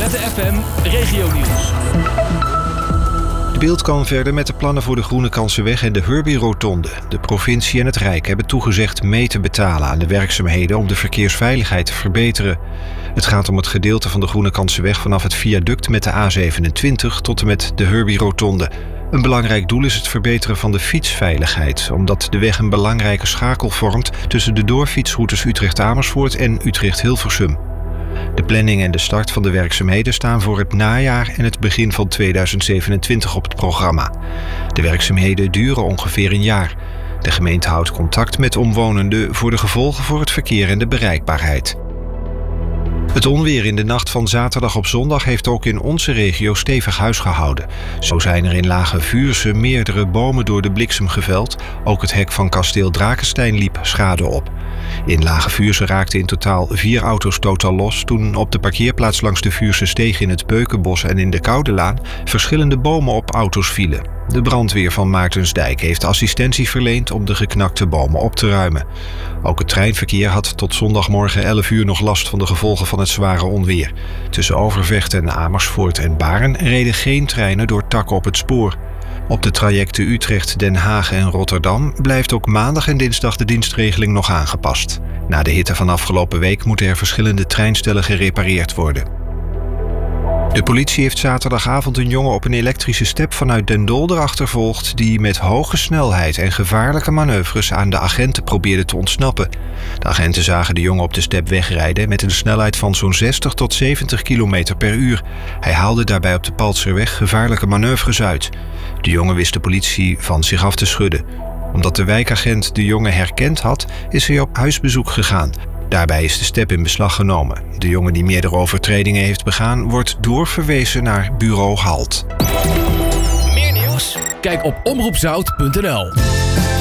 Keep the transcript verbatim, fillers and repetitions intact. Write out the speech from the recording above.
de F M Regionieuws. De Beeld kan verder met de plannen voor de Groene Kansenweg en de Herbie-rotonde. De provincie en het Rijk hebben toegezegd mee te betalen aan de werkzaamheden om de verkeersveiligheid te verbeteren. Het gaat om het gedeelte van de Groene Kansenweg vanaf het viaduct met de A zevenentwintig tot en met de Herbie-rotonde. Een belangrijk doel is het verbeteren van de fietsveiligheid, omdat de weg een belangrijke schakel vormt tussen de doorfietsroutes Utrecht-Amersfoort en Utrecht-Hilversum. De planning en de start van de werkzaamheden staan voor het najaar en het begin van tweeduizend zevenentwintig op het programma. De werkzaamheden duren ongeveer een jaar. De gemeente houdt contact met omwonenden voor de gevolgen voor het verkeer en de bereikbaarheid. Het onweer in de nacht van zaterdag op zondag heeft ook in onze regio stevig huisgehouden. Zo zijn er in Lage Vuursche meerdere bomen door de bliksem geveld. Ook het hek van kasteel Drakenstein liep schade op. In Lage Vuursche raakten in totaal vier auto's totaal los toen op de parkeerplaats langs de Vuursche Steeg in het Beukenbos en in de Koudelaan verschillende bomen op auto's vielen. De brandweer van Maartensdijk heeft assistentie verleend om de geknakte bomen op te ruimen. Ook het treinverkeer had tot zondagmorgen elf uur nog last van de gevolgen van het zware onweer. Tussen Overvecht en Amersfoort en Baren reden geen treinen door takken op het spoor. Op de trajecten Utrecht, Den Haag en Rotterdam blijft ook maandag en dinsdag de dienstregeling nog aangepast. Na de hitte van afgelopen week moeten er verschillende treinstellen gerepareerd worden. De politie heeft zaterdagavond een jongen op een elektrische step vanuit Den Dolder achtervolgd die met hoge snelheid en gevaarlijke manoeuvres aan de agenten probeerde te ontsnappen. De agenten zagen de jongen op de step wegrijden met een snelheid van zo'n zestig tot zeventig kilometer per uur. Hij haalde daarbij op de Paltserweg gevaarlijke manoeuvres uit. De jongen wist de politie van zich af te schudden. Omdat de wijkagent de jongen herkend had, is hij op huisbezoek gegaan. Daarbij is de step in beslag genomen. De jongen die meerdere overtredingen heeft begaan wordt doorverwezen naar bureau Halt. Meer nieuws? Kijk op omroep zout punt n l.